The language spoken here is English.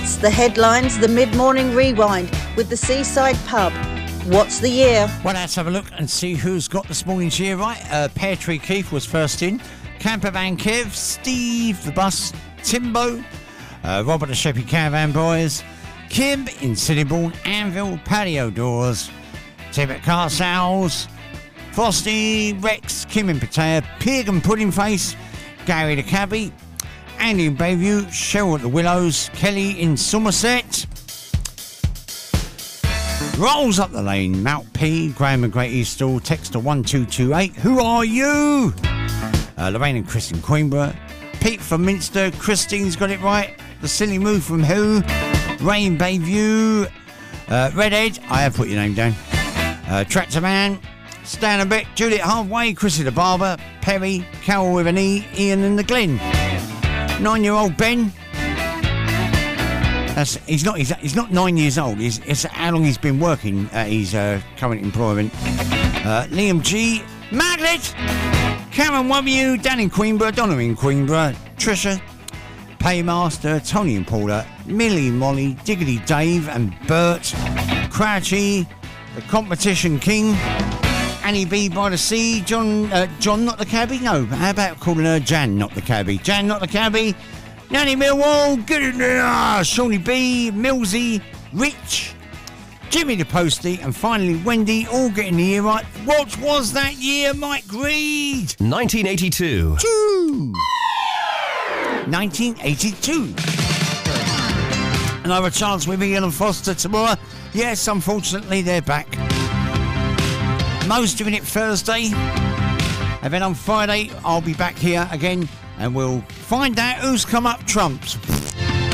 It's the headlines, the mid-morning rewind with the Seaside Pub. What's the year? Well, let's have a look and see who's got this morning's year right. Pear Tree Keith was first in. Camper Van Kev, Steve the Bus, Timbo, Robert the Sheppy Caravan Boys, Kim in Cityborn, Anvil, Patio Doors, Tibet Car Sales, Frosty, Rex, Kim in Pattaya, Pig and Pudding Face, Gary the Cabbie, Andy in Bayview, Cheryl at the Willows, Kelly in Somerset, Rolls up the lane, Mount P, Graham and Great Eastall, text to 1228, who are you? Lorraine and Chris in Queenborough, Pete from Minster, Christine's got it right, The Silly Move from Who, Ray in Bayview, Redhead, I have put your name down, Tractor Man, Stan a bit, Juliet Halfway, Chrissy the Barber, Perry, Carol with an E, Ian and the Glen, 9-year-old Ben. He's not 9 years old. It's how long he's been working at his current employment. Liam G, Maglet, Karen W, Dan in Queenborough, Donna in Queenborough, Trisha, Paymaster, Tony and Paula, Millie, Molly, Diggity Dave and Bert, Crouchy, the Competition King, Annie B by the Sea, John not the cabbie? No, how about calling her Jan not the cabbie? Jan not the cabbie, Nanny Millwall, get in there, Shawnee B, Millsy, Rich, Jimmy the Postie, and finally Wendy, all getting the year right. What was that year, Mike Reed? 1982. 1982. Another chance with Ian and Foster tomorrow. Yes, unfortunately, they're back. Mo's doing it Thursday. And then on Friday, I'll be back here again and we'll find out who's come up trumps.